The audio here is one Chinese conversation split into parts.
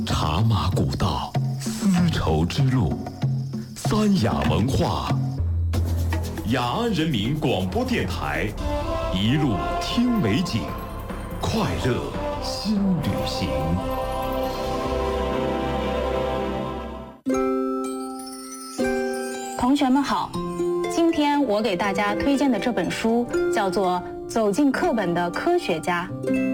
茶马古道，丝绸之路，三雅文化。雅安人民广播电台，一路听美景，快乐新旅行。 同学们好，今天我给大家推荐的这本书叫做《走进课本的科学家》。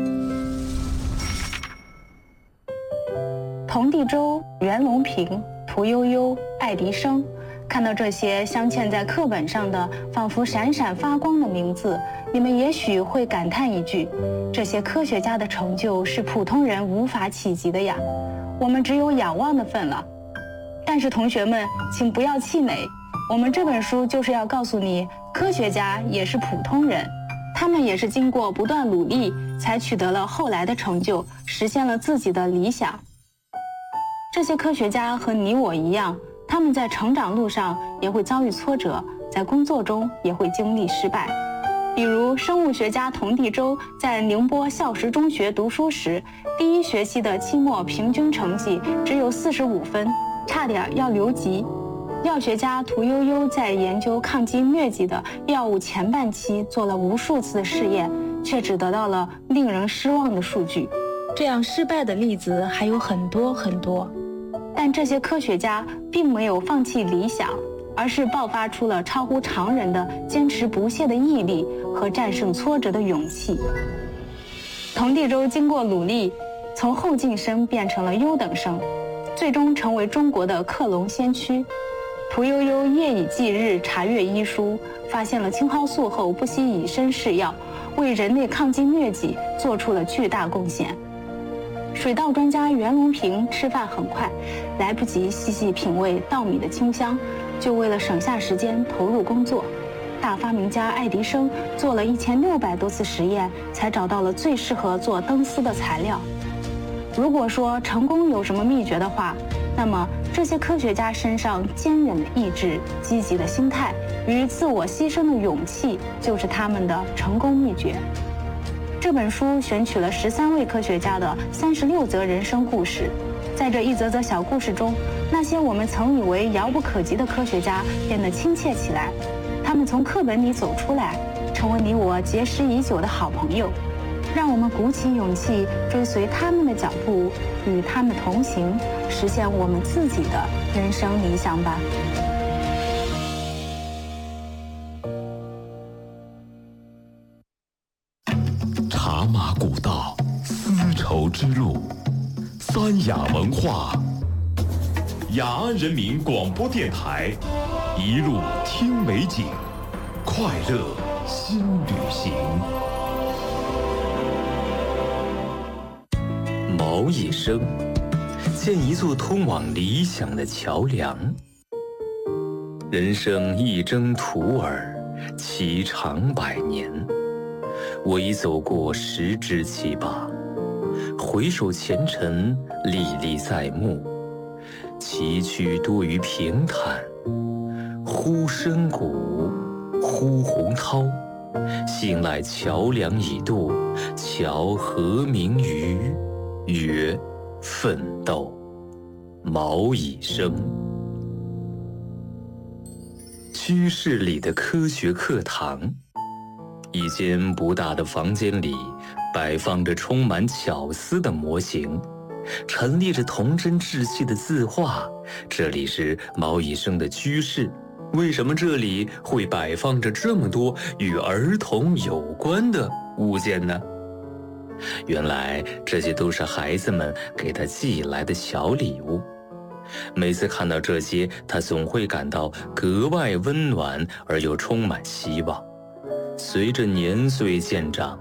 童第周、袁隆平、屠呦呦、爱迪生，看到这些镶嵌在课本上的仿佛闪闪发光的名字，你们也许会感叹一句：这些科学家的成就是普通人无法企及的呀，我们只有仰望的份了。但是同学们，请不要气馁，我们这本书就是要告诉你，科学家也是普通人，他们也是经过不断努力，才取得了后来的成就，实现了自己的理想。这些科学家和你我一样，他们在成长路上也会遭遇挫折，在工作中也会经历失败。比如生物学家童第周在宁波孝实中学读书时，第一学期的期末平均成绩只有45分，差点要留级。药学家屠呦呦在研究抗击疟疾的药物前半期做了无数次试验，却只得到了令人失望的数据。这样失败的例子还有很多很多。但这些科学家并没有放弃理想，而是爆发出了超乎常人的坚持不懈的毅力和战胜挫折的勇气。童第周经过努力，从后进生变成了优等生，最终成为中国的克隆先驱。屠呦呦夜以继日查阅医书，发现了青蒿素后不惜以身试药，为人类抗击疟疾做出了巨大贡献。水稻专家袁隆平吃饭很快，来不及细细品味稻米的清香，就为了省下时间投入工作。大发明家爱迪生做了1600多次实验，才找到了最适合做灯丝的材料。如果说成功有什么秘诀的话，那么这些科学家身上坚韧的意志、积极的心态与自我牺牲的勇气，就是他们的成功秘诀。这本书选取了13位科学家的36则人生故事，在这一则则小故事中，那些我们曾以为遥不可及的科学家变得亲切起来，他们从课本里走出来，成为你我结识已久的好朋友。让我们鼓起勇气，追随他们的脚步，与他们同行，实现我们自己的人生理想吧。 茶马古道，丝绸之路，三雅文化。雅安人民广播电台，一路听美景，快乐新旅行。 毛以生建一座通往理想的桥梁。人生一征途耳，其长100年。我已走过10之7八，回首前尘，历历在目。崎岖多于平坦，忽深谷，忽洪涛。信赖桥梁已渡，桥何名于？曰奋斗。毛以生。居室里的科学课堂，一间不大的房间里，摆放着充满巧思的模型，陈列着童真稚气的字画。这里是毛以生的居室，为什么这里会摆放着这么多与儿童有关的物件呢？原来这些都是孩子们给他寄来的小礼物。每次看到这些，他总会感到格外温暖而又充满希望。随着年岁渐长，